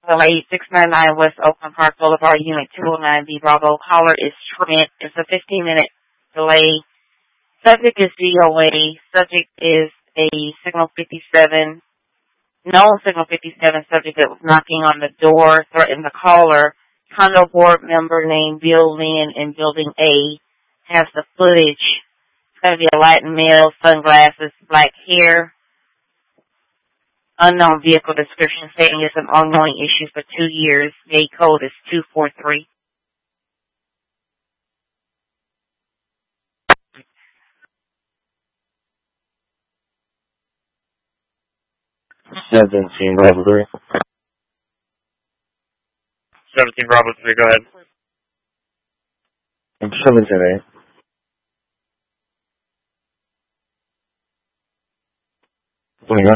Delay 699 West Oakland Park Boulevard, Unit 209B Bravo. Caller is Trent. It's a 15-minute delay. Subject is DOA. Subject is a Signal 57, known Signal 57 subject that was knocking on the door, threatened the caller. Condo board member named Bill Lynn in Building A has the footage. It's going to be a Latin male, sunglasses, black hair. Unknown vehicle description stating it's an ongoing issue for 2 years. Gate code is 243. Seventeen Bravo 3. 17 Bravo 3, go ahead. 17A. What do you got?